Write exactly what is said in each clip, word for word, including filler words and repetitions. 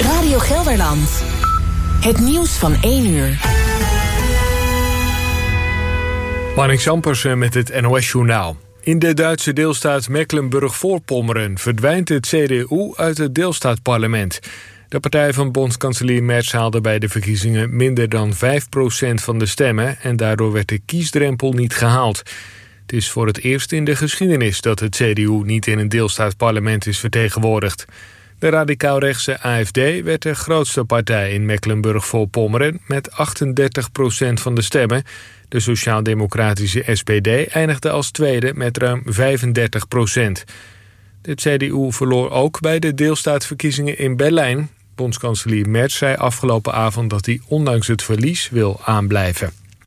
Radio Gelderland. Het nieuws van één uur. Marnik Zampersen met het N O S-journaal. In de Duitse deelstaat Mecklenburg-Voorpommeren verdwijnt het C D U uit het deelstaatparlement. De partij van bondskanselier Merz haalde bij de verkiezingen minder dan vijf procent van de stemmen en daardoor werd de kiesdrempel niet gehaald. Het is voor het eerst in de geschiedenis dat het C D U niet in een deelstaatparlement is vertegenwoordigd. De radicaal-rechtse A F D werd de grootste partij in Mecklenburg-Voorpommeren met achtendertig procent van de stemmen. De sociaal-democratische S P D eindigde als tweede met ruim vijfendertig procent. De C D U verloor ook bij de deelstaatverkiezingen in Berlijn. Bondskanselier Merz zei afgelopen avond dat hij ondanks het verlies wil aanblijven.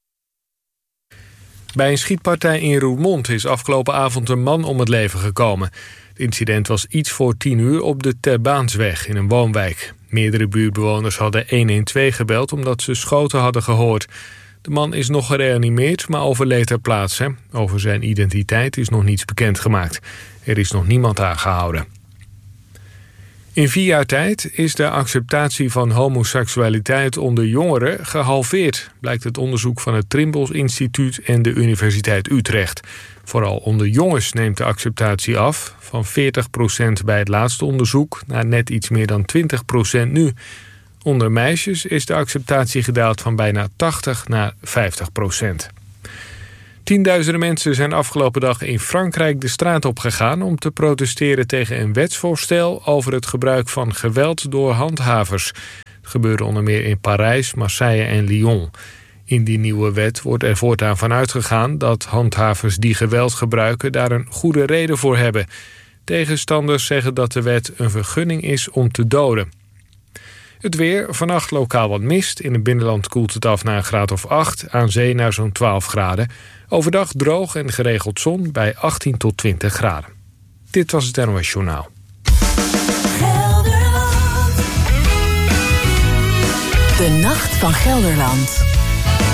Bij een schietpartij in Roermond is afgelopen avond een man om het leven gekomen. Het incident was iets voor tien uur op de Terbaansweg in een woonwijk. Meerdere buurtbewoners hadden honderdtwaalf gebeld omdat ze schoten hadden gehoord. De man is nog gereanimeerd, maar overleed ter plaatse. Over zijn identiteit is nog niets bekendgemaakt. Er is nog niemand aangehouden. In vier jaar tijd is de acceptatie van homoseksualiteit onder jongeren gehalveerd, blijkt het onderzoek van het Trimbos Instituut en de Universiteit Utrecht. Vooral onder jongens neemt de acceptatie af, van veertig procent bij het laatste onderzoek naar net iets meer dan twintig procent nu. Onder meisjes is de acceptatie gedaald van bijna tachtig naar vijftig procent. Tienduizenden mensen zijn afgelopen dag in Frankrijk de straat op gegaan om te protesteren tegen een wetsvoorstel over het gebruik van geweld door handhavers. Het gebeurde onder meer in Parijs, Marseille en Lyon. In die nieuwe wet wordt er voortaan van uitgegaan dat handhavers die geweld gebruiken daar een goede reden voor hebben. Tegenstanders zeggen dat de wet een vergunning is om te doden. Het weer, vannacht lokaal wat mist. In het binnenland koelt het af naar een graad of acht. Aan zee naar zo'n twaalf graden. Overdag droog en geregeld zon bij achttien tot twintig graden. Dit was het N O S Journaal. De Nacht van Gelderland.